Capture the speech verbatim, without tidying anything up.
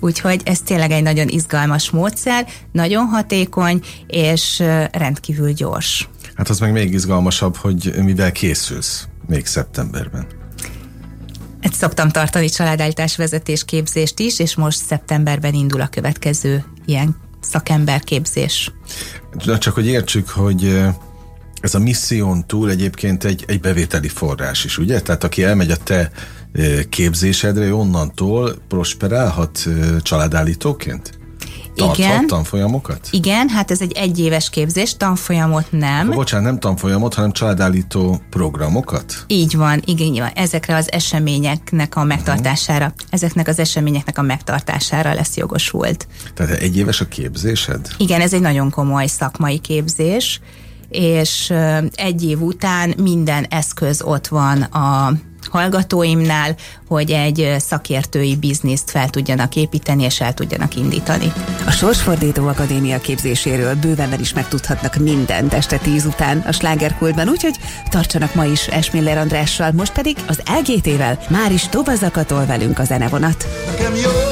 Úgyhogy ez tényleg egy nagyon izgalmas módszer, nagyon hatékony, és rendkívül gyors. Hát az meg még izgalmasabb, hogy mivel készülsz még szeptemberben. Ezt szoktam tartani családállítás vezetés képzést is, és most szeptemberben indul a következő ilyen szakemberképzés. Csak hogy értsük, hogy ez a misszión túl egyébként egy, egy bevételi forrás is, ugye? Tehát aki elmegy a te képzésedre, onnantól prosperálhat családállítóként? Tarthat Igen. tanfolyamokat? Igen, hát ez egy egyéves képzés, tanfolyamot nem. Akkor, bocsánat, nem tanfolyamot, hanem családállító programokat? Így van, igen, így van. Ezekre az eseményeknek a megtartására, uh-huh. ezeknek az eseményeknek a megtartására lesz jogosult. Tehát egyéves a képzésed? Igen, ez egy nagyon komoly szakmai képzés, és egy év után minden eszköz ott van a hallgatóimnál, hogy egy szakértői bizniszt fel tudjanak építeni, és el tudjanak indítani. A Sorsfordító Akadémia képzéséről bőven is megtudhatnak mindent este tíz után a Slágerkultban, úgyhogy tartsanak ma is Esmiller Andrással, most pedig az el gé té-vel már is tovább zakatol velünk a zenevonat. Nekem jó